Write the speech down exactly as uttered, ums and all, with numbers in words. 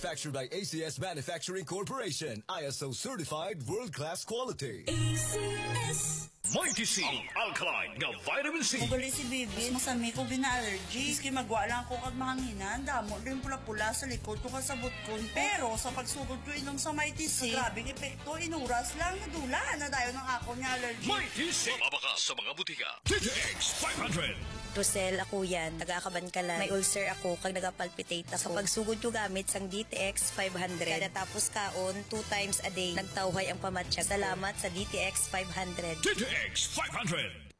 Manufactured by A C S Manufacturing Corporation. I S O certified world-class quality. A C S. Mighty C, alkaline nga vitamin C. Magali si Bibi, masami ko bina-allergy. Iski magwa lang ko kag mahanginan, damo rin pula-pula sa likod ko kasabot ko. Pero sa pagsugod ko inom sa Mighty C, grabing epekto, inuras lang, nadula na tayo ng ako niya allergy. Mighty C, mabaka sa mga butika. D T X five hundred. Rosel, ako yan. Nagakabankalan. May ulcer ako kag nagapalpitate ako. Sa pagsugod ko gamit sang D T X five hundred. Kada tapos kaon, two times a day. Nagtawhay ang pamatsyag. Salamat sa D T X five hundred. D T X five hundred.